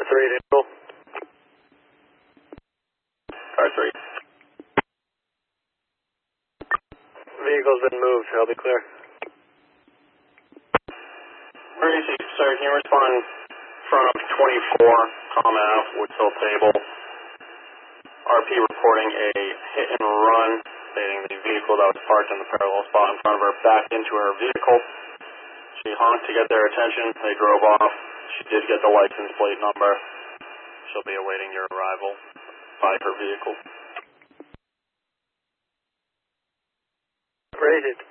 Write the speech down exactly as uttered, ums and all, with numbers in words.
three, neutral. Car three. Vehicle's been moved, I'll be clear. Emergency, sir, can you respond front of twenty-four, Common Ave, Woods Hill Table. R P reporting a hit and run, stating the vehicle that was parked in the parallel spot in front of her backed into her vehicle. She honked to get their attention. They drove off. She did get the license plate number. She'll be awaiting your arrival by her vehicle. Rated.